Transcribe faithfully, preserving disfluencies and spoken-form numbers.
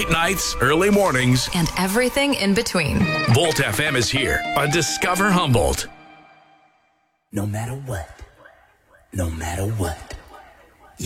late nights, early mornings, and everything in between. Volt F M is here on Discover Humboldt. No matter what, no matter what.